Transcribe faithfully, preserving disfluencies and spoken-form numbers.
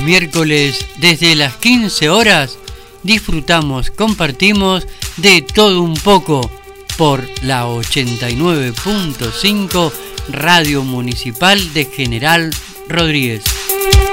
miércoles desde las quince horas disfrutamos, compartimos de todo un poco por la ochenta y nueve punto cinco Radio Municipal de General Rodríguez.